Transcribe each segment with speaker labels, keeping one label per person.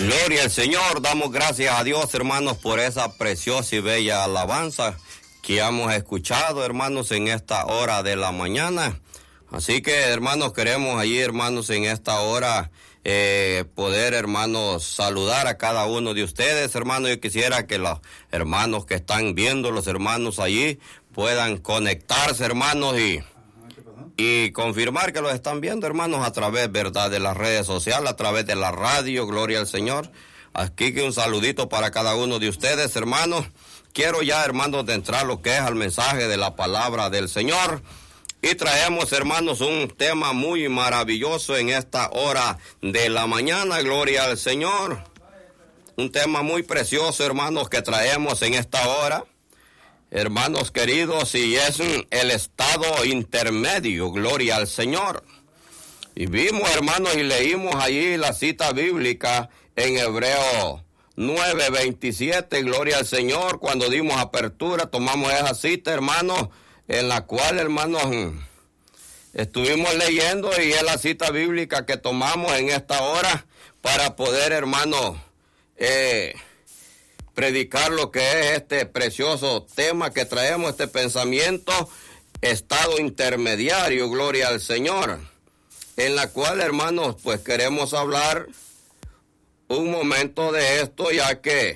Speaker 1: Gloria al Señor, damos gracias a Dios, hermanos, por esa preciosa y bella alabanza que hemos escuchado, hermanos, en esta hora de la mañana. Así que, hermanos, queremos allí, hermanos, en esta hora poder, hermanos, saludar a cada uno de ustedes, hermanos. Yo quisiera que los hermanos que están viendo, los hermanos allí, puedan conectarse, hermanos, y confirmar que los están viendo, hermanos, a través, ¿verdad?, de las redes sociales, a través de la radio. Gloria al Señor. Aquí que un saludito para cada uno de ustedes, hermanos. Quiero ya, hermanos, de entrar lo que es al mensaje de la palabra del Señor. Y traemos, hermanos, un tema muy maravilloso en esta hora de la mañana. Gloria al Señor. Un tema muy precioso, hermanos, que traemos en esta hora. Hermanos queridos, y es el estado intermedio, gloria al Señor. Y vimos, hermanos, y leímos allí la cita bíblica en Hebreos 9:27, gloria al Señor. Cuando dimos apertura, tomamos esa cita, hermanos, en la cual, hermanos, estuvimos leyendo, y es la cita bíblica que tomamos en esta hora para poder, hermanos, predicar lo que es este precioso tema que traemos, este pensamiento, estado intermediario, gloria al Señor, en la cual, hermanos, pues queremos hablar un momento de esto, ya que,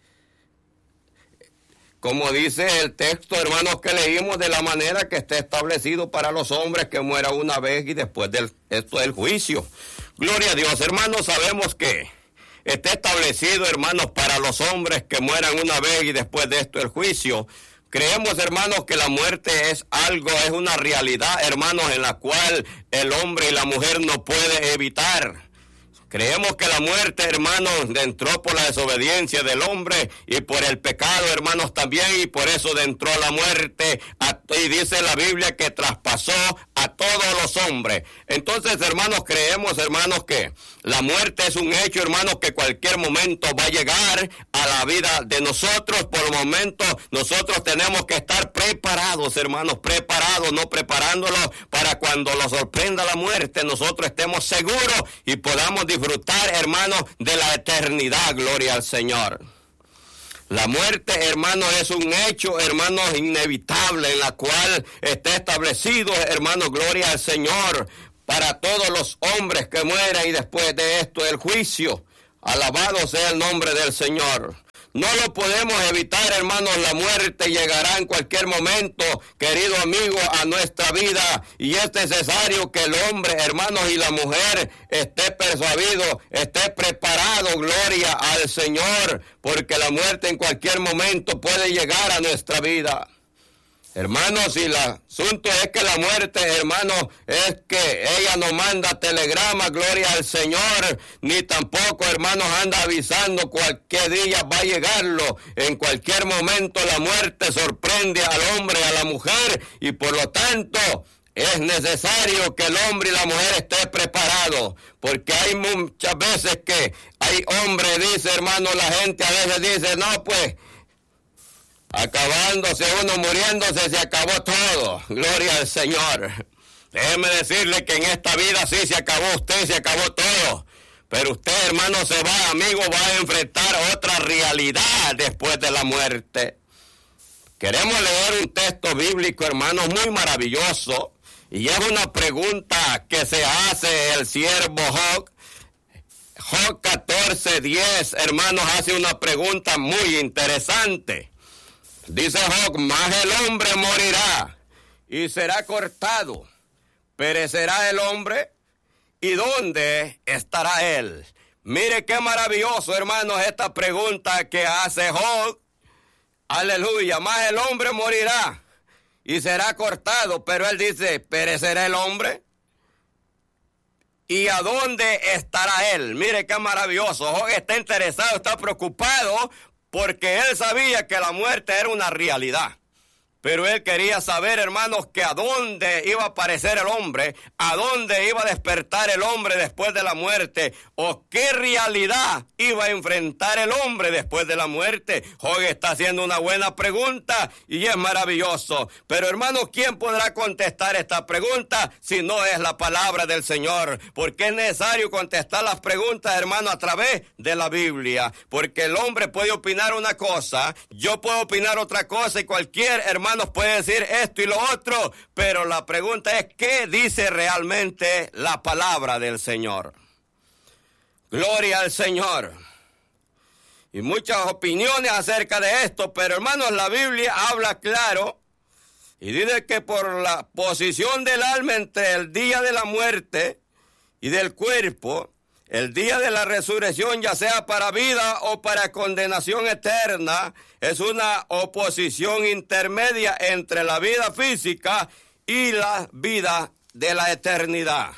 Speaker 1: como dice el texto, hermanos, que leímos, de la manera que esté establecido para los hombres que muera una vez y después de esto del juicio. Gloria a Dios, hermanos, sabemos que está establecido, hermanos, para los hombres que mueran una vez y después de esto el juicio. Creemos, hermanos, que la muerte es algo, es una realidad, hermanos, en la cual el hombre y la mujer no pueden evitar. Creemos que la muerte, hermanos, entró por la desobediencia del hombre y por el pecado, hermanos, también, y por eso entró la muerte, y dice la Biblia que traspasó a todos los hombres. Entonces, hermanos, creemos, hermanos, que la muerte es un hecho, hermanos, que cualquier momento va a llegar a la vida de nosotros. Por el momento, nosotros tenemos que estar preparados, hermanos, preparados, no preparándolos para cuando nos sorprenda la muerte, nosotros estemos seguros y podamos disfrutar, hermanos, de la eternidad. Gloria al Señor. La muerte, hermanos, es un hecho, hermanos, inevitable, en la cual está establecido, hermanos, gloria al Señor, para todos los hombres que mueran y después de esto el juicio. Alabado sea el nombre del Señor. No lo podemos evitar, hermanos, la muerte llegará en cualquier momento, querido amigo, a nuestra vida, y es necesario que el hombre, hermanos, y la mujer esté persuadido, esté preparado, gloria al Señor, porque la muerte en cualquier momento puede llegar a nuestra vida. Hermanos, y el asunto es que la muerte, hermanos, es que ella no manda telegrama, gloria al Señor, ni tampoco, hermanos, anda avisando cualquier día va a llegarlo. En cualquier momento la muerte sorprende al hombre, a la mujer, y por lo tanto es necesario que el hombre y la mujer estén preparados, porque hay muchas veces que hay hombres, dice, hermanos, la gente a veces dice, no, pues, acabándose uno, muriéndose, se acabó todo. Gloria al Señor. Déjeme decirle que en esta vida sí se acabó usted, se acabó todo. Pero usted, hermano, se va, amigo, va a enfrentar otra realidad después de la muerte. Queremos leer un texto bíblico, hermanos, muy maravilloso. Y es una pregunta que se hace el siervo Job. Job 14:10, hermanos, hace una pregunta muy interesante. Dice Job, mas el hombre morirá y será cortado. ¿Perecerá el hombre? ¿Y dónde estará él? Mire qué maravilloso, hermanos, esta pregunta que hace Job. Aleluya, mas el hombre morirá y será cortado. Pero él dice, ¿perecerá el hombre? ¿Y a dónde estará él? Mire qué maravilloso. Job está interesado, está preocupado, porque él sabía que la muerte era una realidad. Pero él quería saber, hermanos, que a dónde iba a aparecer el hombre, a dónde iba a despertar el hombre después de la muerte, o qué realidad iba a enfrentar el hombre después de la muerte. Job está haciendo una buena pregunta y es maravilloso. Pero, hermanos, ¿quién podrá contestar esta pregunta si no es la palabra del Señor? Porque es necesario contestar las preguntas, hermanos, a través de la Biblia. Porque el hombre puede opinar una cosa, yo puedo opinar otra cosa y cualquier hermano nos puede decir esto y lo otro, pero la pregunta es, ¿qué dice realmente la palabra del Señor? Gloria al Señor. Y muchas opiniones acerca de esto, pero hermanos, la Biblia habla claro y dice que por la posición del alma entre el día de la muerte y del cuerpo, el día de la resurrección, ya sea para vida o para condenación eterna, es una oposición intermedia entre la vida física y la vida de la eternidad.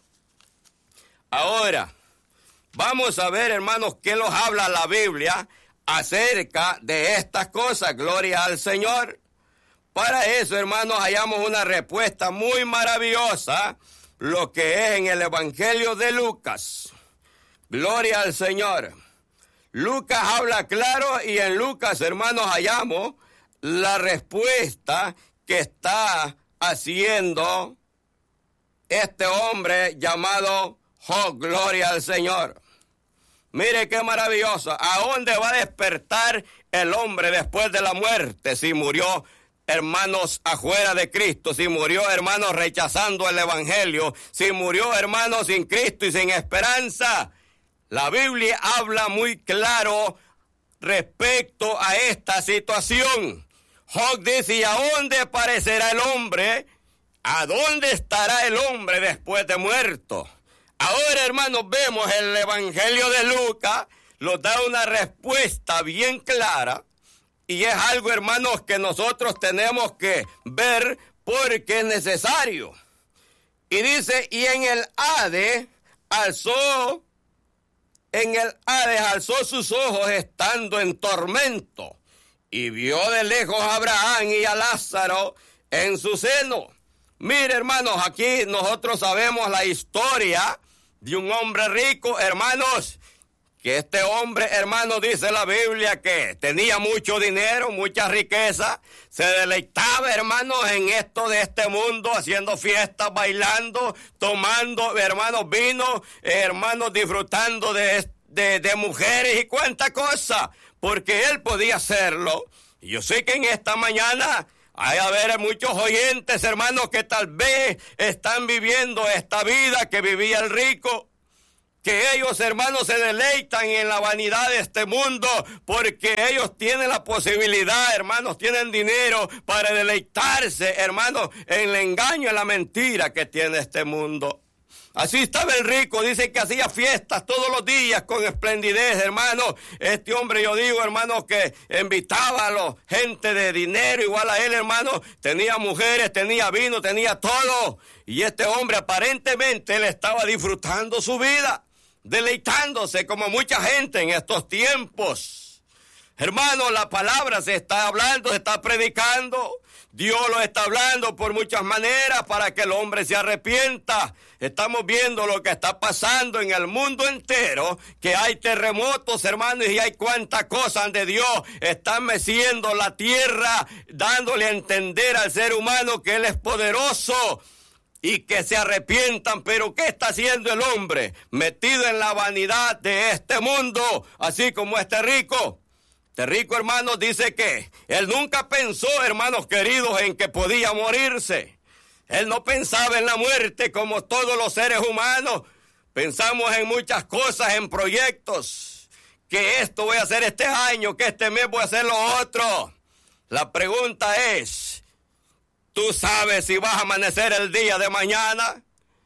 Speaker 1: Ahora, vamos a ver, hermanos, qué nos habla la Biblia acerca de estas cosas. Gloria al Señor. Para eso, hermanos, hallamos una respuesta muy maravillosa, lo que es en el Evangelio de Lucas. Gloria al Señor. Lucas habla claro y en Lucas, hermanos, hallamos la respuesta que está haciendo este hombre llamado Job. Gloria al Señor. Mire qué maravilloso. ¿A dónde va a despertar el hombre después de la muerte? Si murió, hermanos, afuera de Cristo, si murió, hermanos, rechazando el Evangelio, si murió, hermanos, sin Cristo y sin esperanza. La Biblia habla muy claro respecto a esta situación. Job dice, ¿y a dónde aparecerá el hombre? ¿A dónde estará el hombre después de muerto? Ahora, hermanos, vemos el Evangelio de Lucas, nos da una respuesta bien clara, y es algo, hermanos, que nosotros tenemos que ver porque es necesario. Y dice, y en el Hades alzó sus ojos estando en tormento, y vio de lejos a Abraham y a Lázaro en su seno. Mire, hermanos, aquí nosotros sabemos la historia de un hombre rico, hermanos, que este hombre, hermanos, dice la Biblia que tenía mucho dinero, mucha riqueza, se deleitaba, hermanos, en esto de este mundo, haciendo fiestas, bailando, tomando, hermanos, vino, hermanos, disfrutando de mujeres y cuánta cosa, porque él podía hacerlo. Y yo sé que en esta mañana hay a ver muchos oyentes, hermanos, que tal vez están viviendo esta vida que vivía el rico, que ellos, hermanos, se deleitan en la vanidad de este mundo, porque ellos tienen la posibilidad, hermanos, tienen dinero para deleitarse, hermanos, en el engaño, en la mentira que tiene este mundo. Así estaba el rico, dice que hacía fiestas todos los días con esplendidez, hermano. Este hombre, yo digo, hermano, que invitaba a la gente de dinero igual a él, hermano. Tenía mujeres, tenía vino, tenía todo. Y este hombre aparentemente él estaba disfrutando su vida, deleitándose como mucha gente en estos tiempos. Hermano, la palabra se está hablando, se está predicando. Dios lo está hablando por muchas maneras para que el hombre se arrepienta. Estamos viendo lo que está pasando en el mundo entero, que hay terremotos, hermanos, y hay cuantas cosas de Dios están meciendo la tierra, dándole a entender al ser humano que Él es poderoso y que se arrepientan. Pero ¿qué está haciendo el hombre? Metido en la vanidad de este mundo, así como este rico. Este rico, hermanos, dice que él nunca pensó, hermanos queridos, en que podía morirse. Él no pensaba en la muerte como todos los seres humanos. Pensamos en muchas cosas, en proyectos, que esto voy a hacer este año, que este mes voy a hacer lo otro. La pregunta es, ¿tú sabes si vas a amanecer el día de mañana?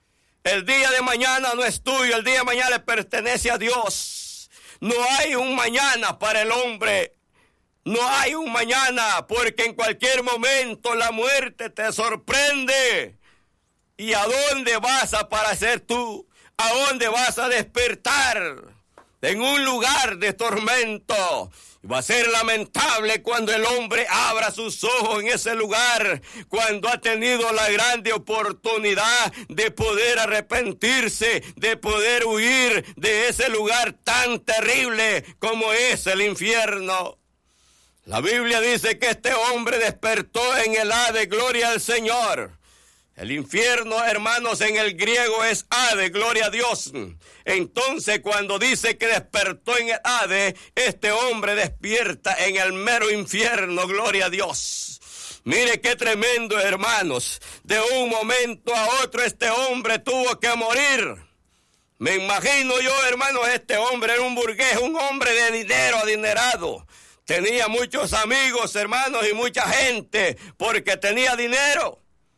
Speaker 1: El día de mañana no es tuyo, el día de mañana le pertenece a Dios. No hay un mañana para el hombre. No hay un mañana, porque en cualquier momento la muerte te sorprende. ¿Y a dónde vas a aparecer tú? ¿A dónde vas a despertar? en un lugar de tormento. Va a ser lamentable cuando el hombre abra sus ojos en ese lugar, cuando ha tenido la grande oportunidad de poder arrepentirse, de poder huir de ese lugar tan terrible como es el infierno. La Biblia dice que este hombre despertó en el Hades, gloria al Señor. El infierno, hermanos, en el griego es Hades, gloria a Dios. Entonces, cuando dice que despertó en el Hades, este hombre despierta en el mero infierno, gloria a Dios. Mire qué tremendo, hermanos. De un momento a otro este hombre tuvo que morir. Me imagino yo, hermanos, este hombre era un burgués, un hombre de dinero, adinerado. Tenía muchos amigos, hermanos, y mucha gente, porque tenía dinero.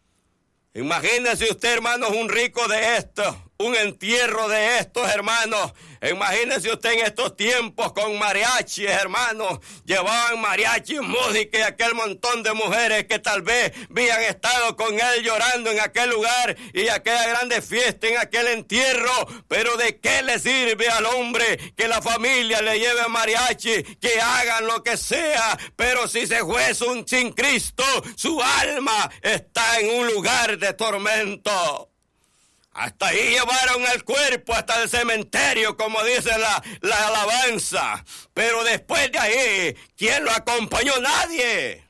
Speaker 1: Imagínese usted, hermanos, un rico de estos, un entierro de estos, hermanos. Imagínese usted en estos tiempos con mariachis, hermanos. Llevaban mariachis, música y aquel montón de mujeres que tal vez habían estado con él llorando en aquel lugar y aquella grande fiesta en aquel entierro. Pero ¿de qué le sirve al hombre que la familia le lleve mariachi, que hagan lo que sea? Pero si se fue sin Cristo, su alma está en un lugar de tormento. Hasta ahí llevaron el cuerpo, hasta el cementerio, como dice la alabanza. Pero después de ahí, ¿quién lo acompañó? Nadie.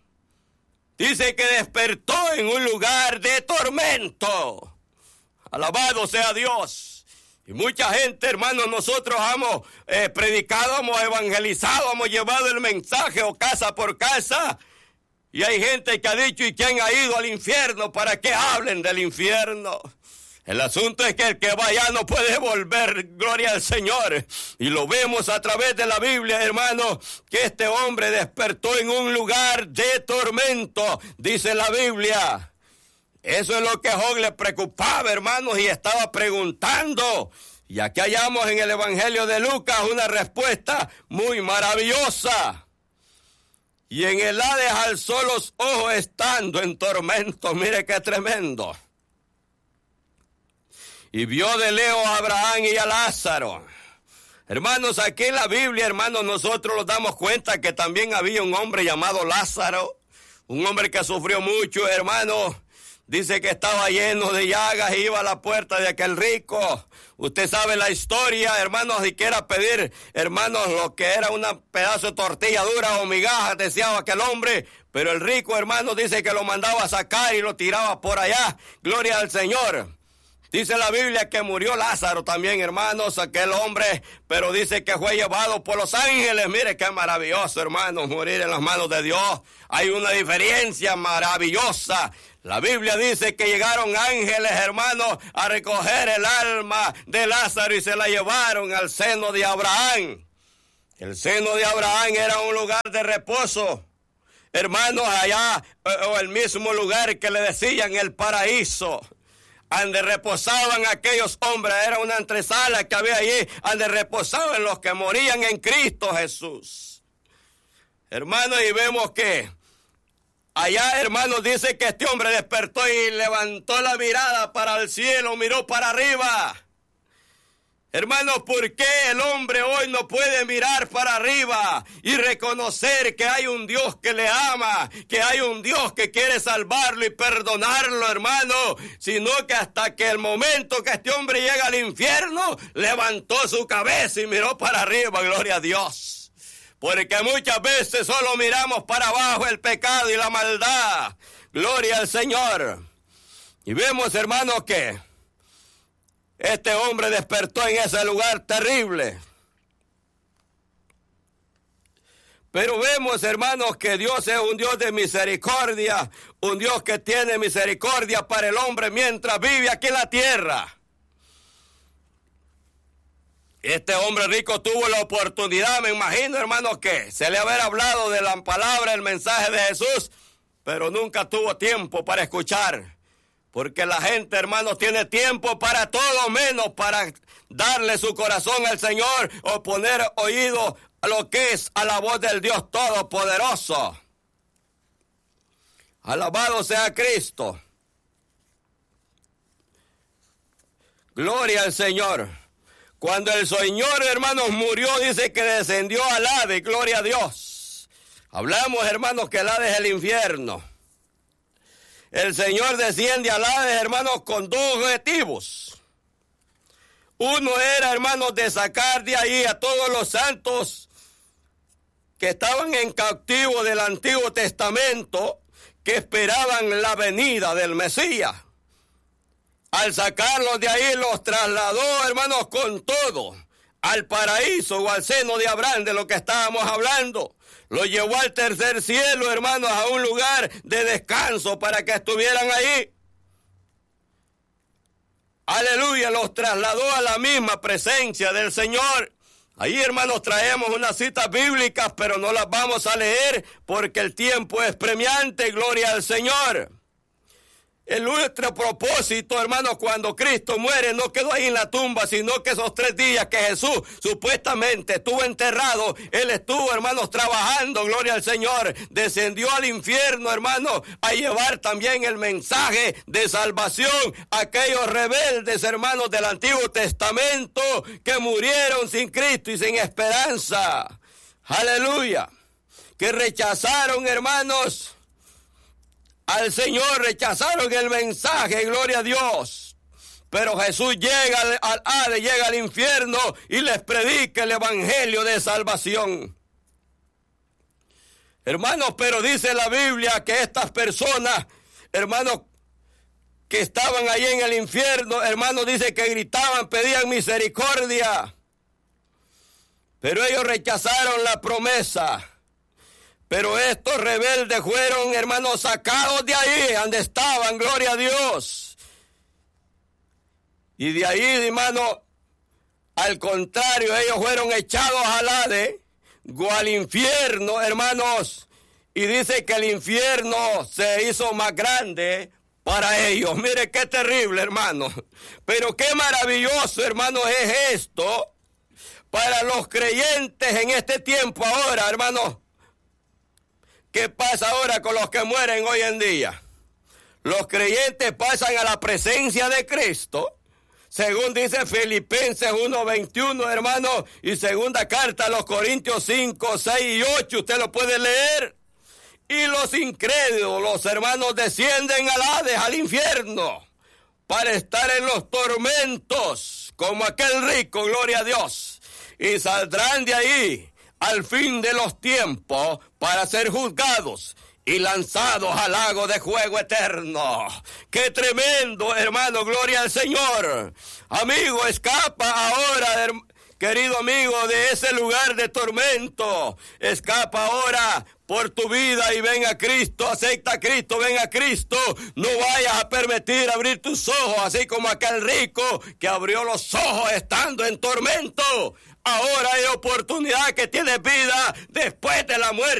Speaker 1: Dice que despertó en un lugar de tormento. Alabado sea Dios. Y mucha gente, hermanos, nosotros hemos predicado, hemos evangelizado, hemos llevado el mensaje o casa por casa. Y hay gente que ha dicho, ¿y quién ha ido al infierno para que hablen del infierno? El asunto es que el que va allá no puede volver, gloria al Señor. Y lo vemos a través de la Biblia, hermanos, que este hombre despertó en un lugar de tormento, dice la Biblia. Eso es lo que a Job le preocupaba, hermanos, y estaba preguntando. Y aquí hallamos en el Evangelio de Lucas una respuesta muy maravillosa. Y en el Hades alzó los ojos estando en tormento. Mire qué tremendo. Y vio de lejos a Abraham y a Lázaro. Hermanos, aquí en la Biblia, hermanos, nosotros nos damos cuenta que también había un hombre llamado Lázaro. Un hombre que sufrió mucho, hermanos. Dice que estaba lleno de llagas y iba a la puerta de aquel rico. Usted sabe la historia, hermanos, y quiera pedir, hermanos, lo que era un pedazo de tortilla dura o migajas, deseaba aquel hombre. Pero el rico, hermanos, dice que lo mandaba a sacar y lo tiraba por allá. Gloria al Señor. Dice la Biblia que murió Lázaro también, hermanos, aquel hombre, pero dice que fue llevado por los ángeles. Mire qué maravilloso, hermanos, morir en las manos de Dios. Hay una diferencia maravillosa. La Biblia dice que llegaron ángeles, hermanos, a recoger el alma de Lázaro y se la llevaron al seno de Abraham. El seno de Abraham era un lugar de reposo. Hermanos, allá, o el mismo lugar que le decían el paraíso. Donde reposaban aquellos hombres, era una antesala que había allí, donde reposaban los que morían en Cristo Jesús. Hermanos, y vemos que allá, hermanos, dice que este hombre despertó y levantó la mirada para el cielo, miró para arriba. Hermanos, ¿por qué el hombre hoy no puede mirar para arriba y reconocer que hay un Dios que le ama, que hay un Dios que quiere salvarlo y perdonarlo, hermano? Sino que hasta que el momento que este hombre llega al infierno, levantó su cabeza y miró para arriba, gloria a Dios. Porque muchas veces solo miramos para abajo el pecado y la maldad. Gloria al Señor. Y vemos, hermanos, que este hombre despertó en ese lugar terrible. Pero vemos, hermanos, que Dios es un Dios de misericordia, un Dios que tiene misericordia para el hombre mientras vive aquí en la tierra. Este hombre rico tuvo la oportunidad, me imagino, hermanos, que se le habrá hablado de la palabra, el mensaje de Jesús, pero nunca tuvo tiempo para escuchar. Porque la gente, hermanos, tiene tiempo para todo menos para darle su corazón al Señor o poner oído a lo que es a la voz del Dios Todopoderoso. Alabado sea Cristo. Gloria al Señor. Cuando el Señor, hermanos, murió, dice que descendió al Hades, gloria a Dios. Hablamos, hermanos, que el Hades es el infierno. El Señor desciende al Hades, hermanos, con dos objetivos. Uno era, hermanos, de sacar de ahí a todos los santos que estaban en cautivo del Antiguo Testamento, que esperaban la venida del Mesías. Al sacarlos de ahí, los trasladó, hermanos, con todo, al paraíso o al seno de Abraham, de lo que estábamos hablando. Los llevó al tercer cielo, hermanos, a un lugar de descanso para que estuvieran ahí. Aleluya, los trasladó a la misma presencia del Señor. Ahí, hermanos, traemos unas citas bíblicas, pero no las vamos a leer porque el tiempo es premiante, gloria al Señor. El nuestro propósito, hermanos, cuando Cristo muere, no quedó ahí en la tumba, sino que esos 3 días que Jesús supuestamente estuvo enterrado, Él estuvo, hermanos, trabajando, gloria al Señor. Descendió al infierno, hermanos, a llevar también el mensaje de salvación a aquellos rebeldes, hermanos, del Antiguo Testamento que murieron sin Cristo y sin esperanza. Aleluya. Que rechazaron, hermanos, al Señor, rechazaron el mensaje, gloria a Dios. Pero Jesús llega al Hades, llega al infierno y les predica el evangelio de salvación. Hermanos, pero dice la Biblia que estas personas, hermanos, que estaban ahí en el infierno, hermanos, dice que gritaban, pedían misericordia. Pero ellos rechazaron la promesa. Pero estos rebeldes fueron, hermanos, sacados de ahí, donde estaban, gloria a Dios. Y de ahí, hermano, al contrario, ellos fueron echados al Hades, o al infierno, hermanos. Y dice que el infierno se hizo más grande para ellos. Mire qué terrible, hermano. Pero qué maravilloso, hermano, es esto para los creyentes en este tiempo ahora, hermanos. ¿Qué pasa ahora con los que mueren hoy en día? Los creyentes pasan a la presencia de Cristo, según dice Filipenses 1:21, hermano, y segunda carta a los Corintios 5, 6 y 8, usted lo puede leer. Y los incrédulos, los hermanos, descienden al Hades, al infierno, para estar en los tormentos, como aquel rico, gloria a Dios, y saldrán de ahí al fin de los tiempos para ser juzgados y lanzados al lago de fuego eterno. ¡Qué tremendo, hermano! ¡Gloria al Señor! Amigo, escapa ahora, querido amigo, de ese lugar de tormento. Escapa ahora por tu vida y ven a Cristo, acepta a Cristo, ven a Cristo. No vayas a permitir abrir tus ojos, así como aquel rico que abrió los ojos estando en tormento. Ahora hay oportunidad, que tienes vida después de la muerte.